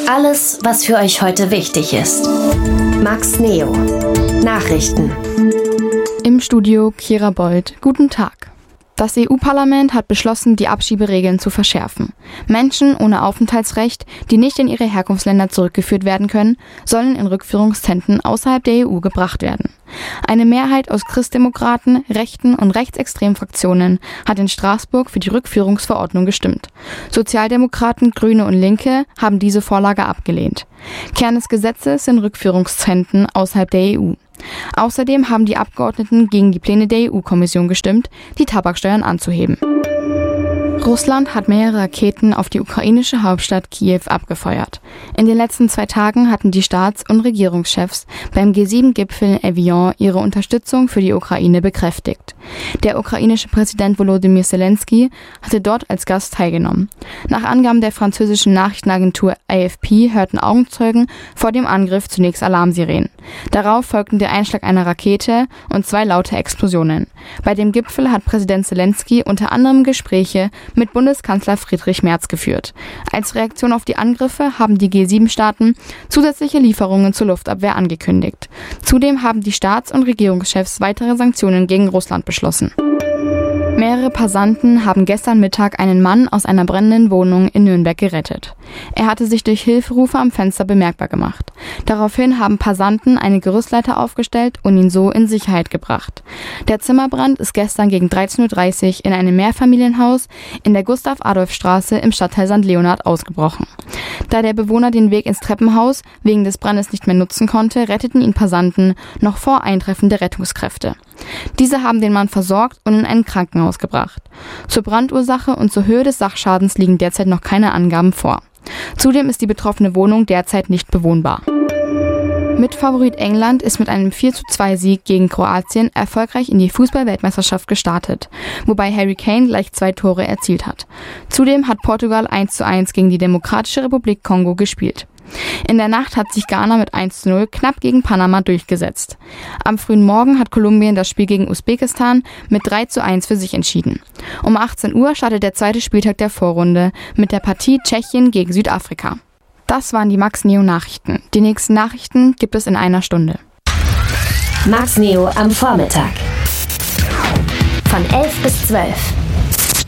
Alles, was für euch heute wichtig ist. Max Neo. Nachrichten. Im Studio Kira Bold. Guten Tag. Das EU-Parlament hat beschlossen, die Abschieberegeln zu verschärfen. Menschen ohne Aufenthaltsrecht, die nicht in ihre Herkunftsländer zurückgeführt werden können, sollen in Rückführungszentren außerhalb der EU gebracht werden. Eine Mehrheit aus Christdemokraten, rechten und rechtsextremen Fraktionen hat in Straßburg für die Rückführungsverordnung gestimmt. Sozialdemokraten, Grüne und Linke haben diese Vorlage abgelehnt. Kern des Gesetzes sind Rückführungszentren außerhalb der EU. Außerdem haben die Abgeordneten gegen die Pläne der EU-Kommission gestimmt, die Tabaksteuern anzuheben. Russland hat mehrere Raketen auf die ukrainische Hauptstadt Kiew abgefeuert. In den letzten 2 Tagen hatten die Staats- und Regierungschefs beim G7-Gipfel in Evian ihre Unterstützung für die Ukraine bekräftigt. Der ukrainische Präsident Volodymyr Zelensky hatte dort als Gast teilgenommen. Nach Angaben der französischen Nachrichtenagentur AFP hörten Augenzeugen vor dem Angriff zunächst Alarmsirenen. Darauf folgten der Einschlag einer Rakete und 2 laute Explosionen. Bei dem Gipfel hat Präsident Zelensky unter anderem Gespräche mit Bundeskanzler Friedrich Merz geführt. Als Reaktion auf die Angriffe haben die G7-Staaten zusätzliche Lieferungen zur Luftabwehr angekündigt. Zudem haben die Staats- und Regierungschefs weitere Sanktionen gegen Russland beschlossen. Mehrere Passanten haben gestern Mittag einen Mann aus einer brennenden Wohnung in Nürnberg gerettet. Er hatte sich durch Hilferufe am Fenster bemerkbar gemacht. Daraufhin haben Passanten eine Gerüstleiter aufgestellt und ihn so in Sicherheit gebracht. Der Zimmerbrand ist gestern gegen 13:30 Uhr in einem Mehrfamilienhaus in der Gustav-Adolf-Straße im Stadtteil St. Leonhard ausgebrochen. Da der Bewohner den Weg ins Treppenhaus wegen des Brandes nicht mehr nutzen konnte, retteten ihn Passanten noch vor Eintreffen der Rettungskräfte. Diese haben den Mann versorgt und in ein Krankenhaus gebracht. Zur Brandursache und zur Höhe des Sachschadens liegen derzeit noch keine Angaben vor. Zudem ist die betroffene Wohnung derzeit nicht bewohnbar. Mitfavorit England ist mit einem 4:2-Sieg gegen Kroatien erfolgreich in die Fußball-Weltmeisterschaft gestartet, wobei Harry Kane gleich 2 Tore erzielt hat. Zudem hat Portugal 1:1 gegen die Demokratische Republik Kongo gespielt. In der Nacht hat sich Ghana mit 1:0 knapp gegen Panama durchgesetzt. Am frühen Morgen hat Kolumbien das Spiel gegen Usbekistan mit 3:1 für sich entschieden. Um 18 Uhr startet der 2. Spieltag der Vorrunde mit der Partie Tschechien gegen Südafrika. Das waren die Max Neo Nachrichten. Die nächsten Nachrichten gibt es in einer Stunde. Max Neo am Vormittag. Von 11 bis 12.